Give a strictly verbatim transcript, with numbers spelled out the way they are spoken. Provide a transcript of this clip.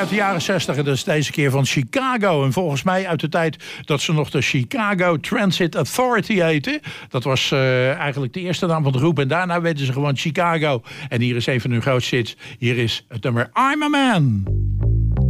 de jaren zestig en dat is deze keer van Chicago. En volgens mij uit de tijd dat ze nog de Chicago Transit Authority heten. Dat was uh, eigenlijk de eerste naam van de groep. En daarna werden ze gewoon Chicago. En hier is een van hun grootste hits. Hier is het nummer I'm a Man.